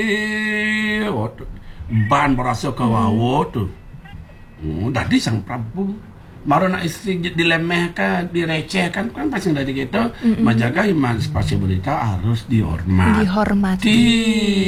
waktu ban berasa kawawo tuh. Tadi sang Prabu marona istri dilemehkan, direcehkan kan pasti dari gitu. Menjaga iman spasibilitas harus dihormati.